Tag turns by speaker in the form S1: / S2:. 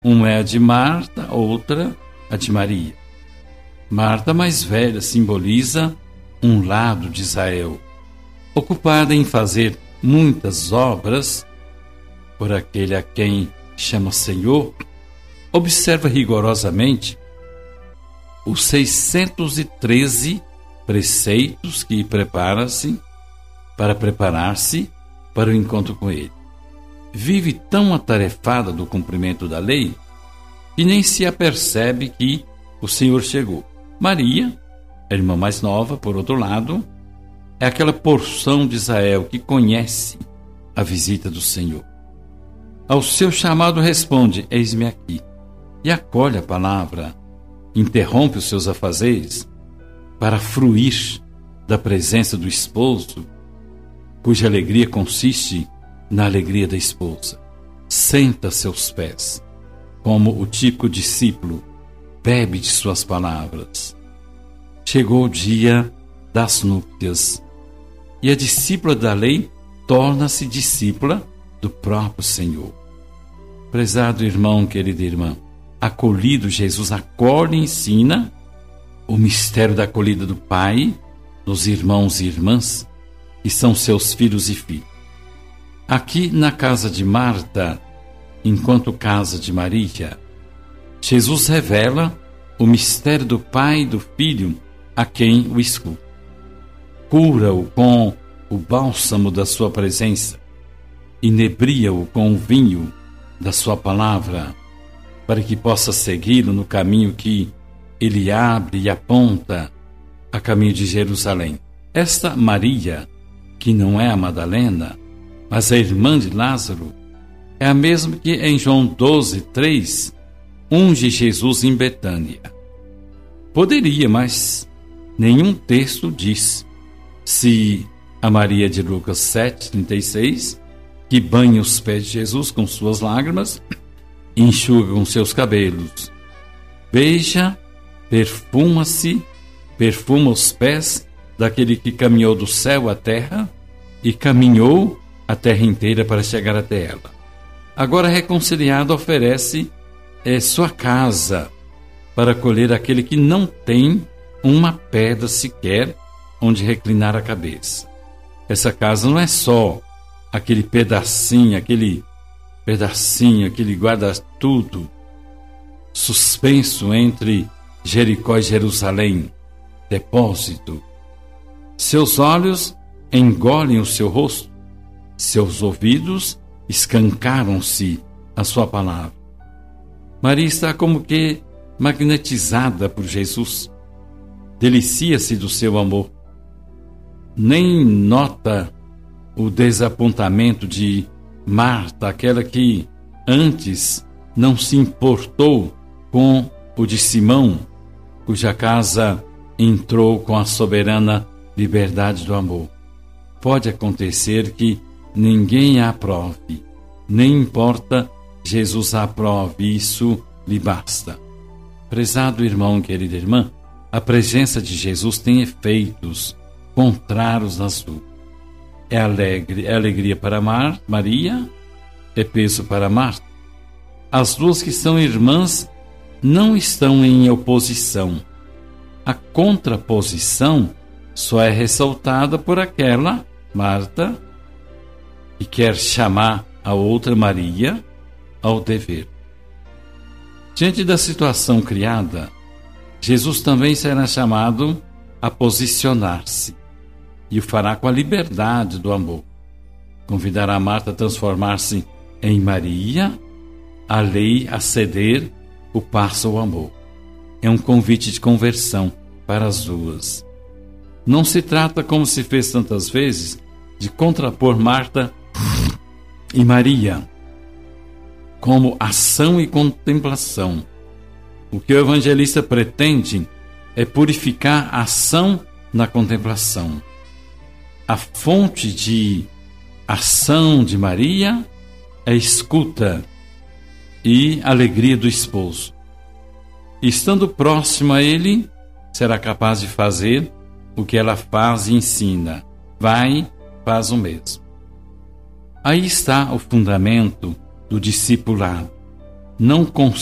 S1: Uma é a de Marta, outra a de Maria. Marta, mais velha, simboliza um lado de Israel, ocupada em fazer muitas obras por aquele a quem chama Senhor. Observa rigorosamente os 613 preceitos que preparar-se para o encontro com Ele. Vive tão atarefada do cumprimento da lei que nem se apercebe que o Senhor chegou. Maria, a irmã mais nova, por outro lado, é aquela porção de Israel que conhece a visita do Senhor. Ao seu chamado responde: eis-me aqui, e acolhe a palavra, interrompe os seus afazeres para fruir da presença do esposo, cuja alegria consiste na alegria da esposa. Senta a seus pés, como o típico discípulo, bebe de suas palavras. Chegou o dia das núpcias, e a discípula da lei torna-se discípula do próprio Senhor. Prezado irmão, querida irmã, acolhido, Jesus acolhe e ensina o mistério da acolhida do Pai nos irmãos e irmãs, que são seus filhos e filhas. Aqui na casa de Marta, enquanto casa de Maria, Jesus revela o mistério do Pai e do Filho a quem o escuta. Cura-o com o bálsamo da sua presença, inebria-o com o vinho da sua palavra, para que possa segui-lo no caminho que ele abre e aponta a caminho de Jerusalém. Esta Maria, que não é a Madalena, mas a irmã de Lázaro, é a mesma que em João 12:3 unge Jesus em Betânia. Poderia, mas nenhum texto diz se a Maria de Lucas 7:36, que banha os pés de Jesus com suas lágrimas, enxuga com seus cabelos, beija, perfuma os pés daquele que caminhou do céu à terra e caminhou a terra inteira para chegar até ela. Agora reconciliado, oferece sua casa para acolher aquele que não tem uma pedra sequer onde reclinar a cabeça. Essa casa não é só aquele pedacinho, aquele guarda-tudo suspenso entre Jericó e Jerusalém, depósito. Seus olhos engolem o seu rosto, seus ouvidos escancaram-se à sua palavra. Maria está como que magnetizada por Jesus, delicia-se do seu amor, nem nota o desapontamento de Marta, aquela que antes não se importou com o de Simão, cuja casa entrou com a soberana liberdade do amor. Pode acontecer que ninguém a aprove, nem importa Jesus a aprove, isso lhe basta. Prezado irmão, querida irmã, a presença de Jesus tem efeitos contrários nas duas. É alegria para Maria, é peso para Marta. As duas que são irmãs não estão em oposição. A contraposição só é ressaltada por aquela Marta que quer chamar a outra Maria ao dever. Diante da situação criada, Jesus também será chamado a posicionar-se, e o fará com a liberdade do amor. Convidará Marta a transformar-se em Maria, a lei a ceder o passo ao amor. É um convite de conversão para as duas. Não se trata, como se fez tantas vezes, de contrapor Marta e Maria como ação e contemplação. O que o evangelista pretende é purificar a ação na contemplação. A fonte de ação de Maria é escuta e alegria do esposo. Estando próximo a ele, será capaz de fazer o que ela faz e ensina. Vai, faz o mesmo. Aí está o fundamento do discipulado. não